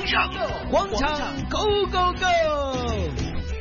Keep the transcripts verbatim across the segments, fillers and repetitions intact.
场，广场 Go Go Go！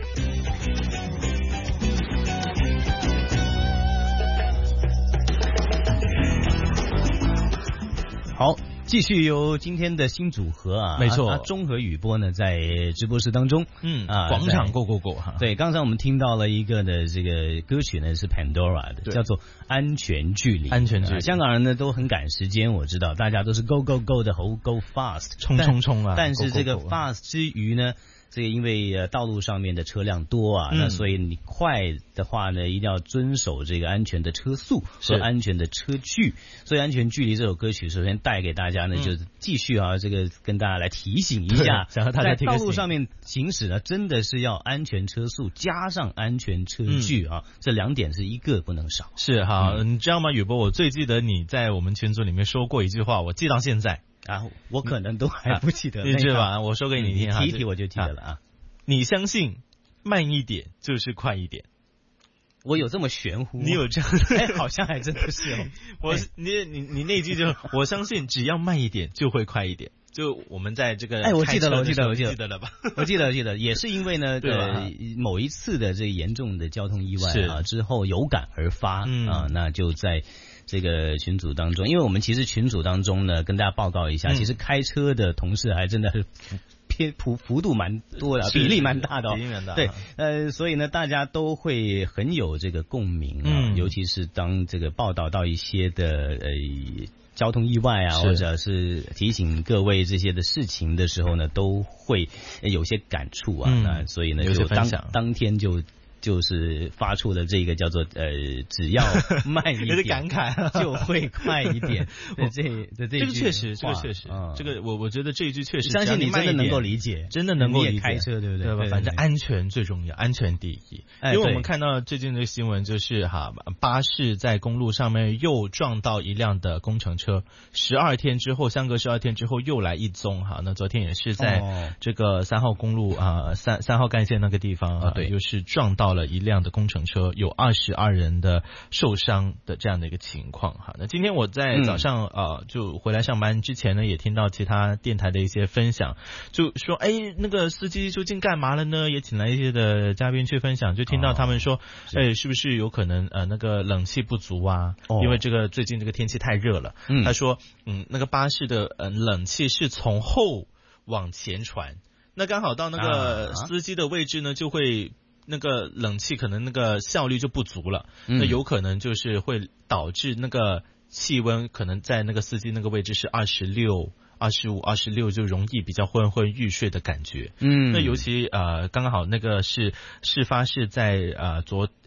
好。继续由今天的新组合啊， 没错， 啊、综合语播呢在直播室当中， 嗯啊， 广场 Go Go Go 哈。 对，刚才我们听到了一个的这个歌曲呢是 Pandora 的，叫做《安全距离》。 安全距离、 啊，香港人呢都很赶时间，我知道大家都是 Go Go Go 的 Go Go Fast， 冲冲冲啊！ 但是这个 go, go, go Fast 之余呢？这个因为呃道路上面的车辆多啊， 嗯、 那所以你快的话呢，一定要遵守这个安全的车速和安全的车距。所以《安全距离》这首歌曲首先带给大家呢，嗯、就是继续啊，这个跟大家来提醒一下， 想和大家提在道路上面行驶呢，真的是要安全车速加上安全车距啊，嗯、这两点是一个不能少。 是哈，嗯、你知道吗，宇波？我最记得你在我们群组里面说过一句话，我记到现在。 啊，我可能都还不记得， 记得吧？我说给你听哈， 提一提我就记得了啊。 你相信慢一点就是快一点？ 我有这么玄乎？ 你有这样？ 哎，好像还真的是哦。 我你你你那句就我相信，只要慢一点就会快一点。就我们在这个哎，我记得了，我记得了，我记得了吧？ 我记得，记得，也是因为呢，呃，某一次的这个严重的交通意外啊之后有感而发、嗯、啊，那就在这个群组当中，因为我们其实群组当中呢，跟大家报告一下，嗯、其实开车的同事还真的是偏幅幅度蛮多的，比例蛮大的、哦， 比例蛮大。 对，呃，所以呢，大家都会很有这个共鸣啊， 嗯、 尤其是当这个报道到一些的呃。交通意外啊，或者是提醒各位这些的事情的时候呢，都会有些感触啊。嗯、那所以呢，就当当天就就是发出了这个叫做呃，只要慢一点， 有点感慨， 就会快一点。这这这这个确实，这个确实，嗯、这个我我觉得这一句确实， 相信你真的能够理解， 真的能够理解。 你也开车对不对？ 对吧？反正安全最重要，安全第一。 哎、 因为我们看到最近的新闻就是哈，巴士在公路上面又撞到一辆的工程车，十二天之后，相隔十二天之后又来一宗哈。那昨天也是在这个三号公路啊，三三号干线那个地方啊，对，又是撞到了一辆的工程车，有二十二人的受伤的这样的一个情况哈。那今天我在早上、嗯、呃就回来上班之前呢，也听到其他电台的一些分享，就说哎那个司机究竟干嘛了呢？也请来一些的嘉宾去分享，就听到他们说，哦、哎是不是有可能呃那个冷气不足啊？哦、因为这个最近这个天气太热了。嗯、他说嗯那个巴士的呃冷气是从后往前传，那刚好到那个司机的位置呢，就会。那个冷气可能那个效率就不足了，嗯、那有可能就是会导致那个气温可能在那个司机那个位置是二十六、二十五、二十六，就容易比较昏昏欲睡的感觉。嗯，那尤其呃刚好那个是事发是在呃昨